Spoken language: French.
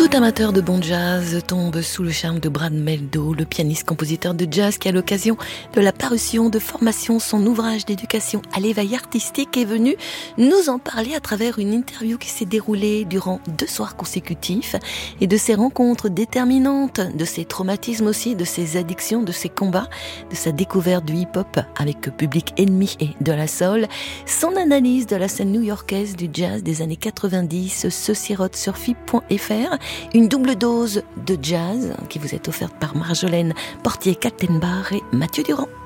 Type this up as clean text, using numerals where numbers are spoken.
Tout amateur de bon jazz tombe sous le charme de Brad Mehldau, le pianiste-compositeur de jazz qui, à l'occasion de la parution de Formation, son ouvrage d'éducation à l'éveil artistique, est venu nous en parler à travers une interview qui s'est déroulée durant 2 soirs consécutifs et de ses rencontres déterminantes, de ses traumatismes aussi, de ses addictions, de ses combats, de sa découverte du hip-hop avec Public Enemy et de la soul, son analyse de la scène new-yorkaise du jazz des années 90, ce sirote sur FIP.fr. Une double dose de jazz qui vous est offerte par Marjolaine Portier-Kaltenbach et Mathieu Durand.